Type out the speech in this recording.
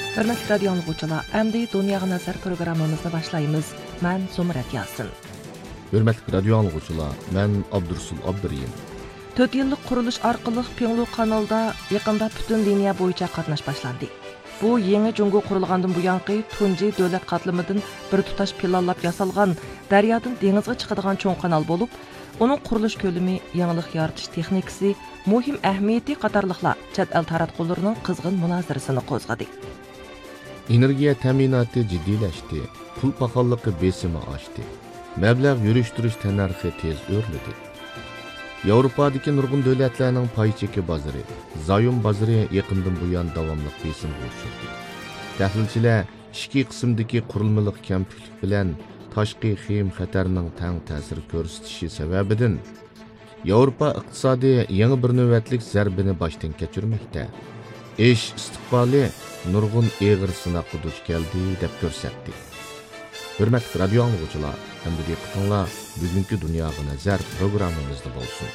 Hörmətli radio dinləyicilər, əmdi Dünyaya Nəzər proqramımızı başlayırıq. Mən Zumrət Yasin. Hörmətli radio dinləyicilər, mən Abdursul Abduriyim. 4 yıllık quruluş arqılıq Penglu kanalda yaqında bütün liniya boyunca qatnaş başlandı. Bu yeni Cungo qurulğandan bu yanqı tunji dövlət qatlamıdan bir tutaş planlab yasalğan daryodan dengizga chiqadigan cho'ng kanal bo'lib, onun quruluş kölümü, yanılıq yaratish texnikasi, muhim əhmiyyəti qatarlıqlar chet el taratqularının qızğın münazirasini qo'zg'adi. Energiya ta'minoti jiddiyləşdi, pul paxallığı besimi oshdi. Mablag' yurishtirish tannarxi tez o'rladi. Yevropadagi nurg'un davlatlarning pay cheki bozori, zayum bozori yaqindan buyon davomli besimga uchradi. Tahlilchilar ichki qismdagi qurilmalik kamchilik bilan tashqi xim xatarning tang ta'sir ko'rsatishi sababidan Yevropa iqtisodi yangi bir navbatlik zarbini boshdan kechirmoqda. Ish istiqboli nurg'un eg'ir sinoqqa duch keldi deb ko'rsatdi. Hurmatli radio dinləyicilər, hamda diqqətinizlər bugünkü Dünyaya Nəzər proqramımızda bo'lsin.